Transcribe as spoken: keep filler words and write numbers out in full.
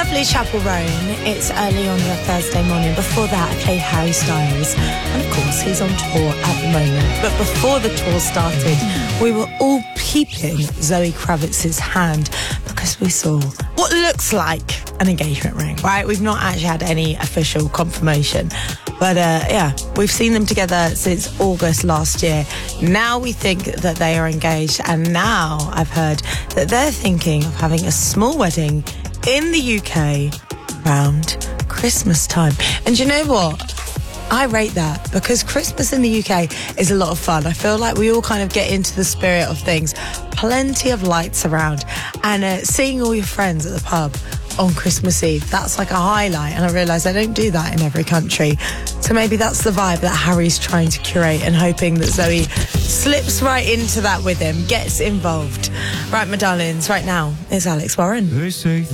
Lovely Chapel Roan. It's early on your Thursday morning. Before that, I played Harry Styles. And of course, he's on tour at the moment. But before the tour started, we were all peeping Zoe Kravitz's hand because we saw what looks like an engagement ring, right? We've not actually had any official confirmation. But uh, yeah, we've seen them together since August last year. Now we think that they are engaged. And now I've heard that they're thinking of having a small wedding in the U K around Christmas time. And you know what? I rate that because Christmas in the U K is a lot of fun. I feel like we all kind of get into the spirit of things. Plenty of lights around and uh, seeing all your friends at the pub on Christmas Eve, that's like a highlight. And I realise I don't do that in every country. So maybe that's the vibe that Harry's trying to curate and hoping that Zoe slips right into that with him, gets involved. Right, my darlings, right now, it's Alex Warren. They say